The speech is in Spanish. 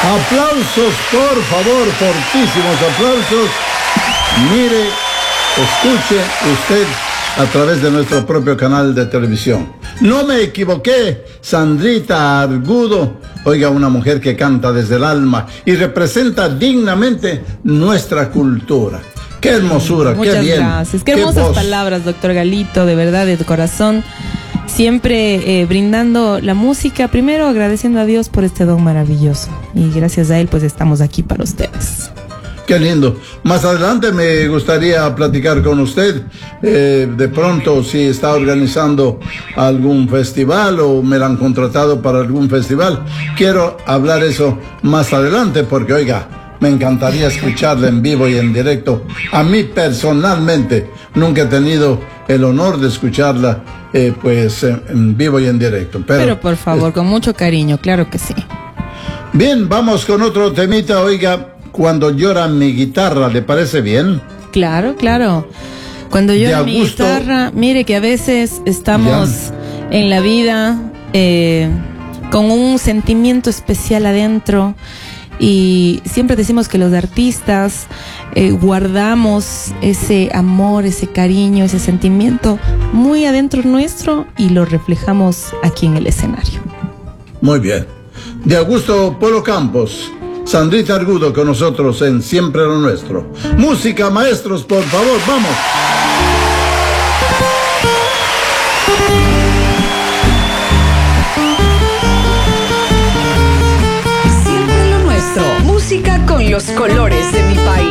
Aplausos, por favor, fortísimos aplausos. Mire, escuche usted a través de nuestro propio canal de televisión. No me equivoqué, Sandrita Argudo. Oiga, una mujer que canta desde el alma y representa dignamente nuestra cultura. ¡Qué hermosura! Muchas ¡Qué bien! gracias. Qué hermosas palabras, doctor Galito, de verdad, de tu corazón. Siempre brindando la música, primero agradeciendo a Dios por este don maravilloso. Y gracias a Él, pues estamos aquí para ustedes. Qué lindo. Más adelante me gustaría platicar con usted. De pronto, si está organizando algún festival o me la han contratado para algún festival. Quiero hablar eso más adelante porque, oiga, me encantaría escucharla en vivo y en directo. A mí personalmente nunca he tenido el honor de escucharla en vivo y en directo. Pero por favor, con mucho cariño, claro que sí. Bien, vamos con otro temita, oiga. Cuando llora mi guitarra, ¿le parece bien? Claro, claro. Cuando llora mi guitarra, mire que a veces estamos en la vida con un sentimiento especial adentro y siempre decimos que los artistas guardamos ese amor, ese cariño, ese sentimiento muy adentro nuestro y lo reflejamos aquí en el escenario. Muy bien. De Augusto Polo Campos, Sandrita Argudo con nosotros en Siempre lo Nuestro. Música, maestros, por favor, vamos. Siempre lo Nuestro. Música con los colores de mi país.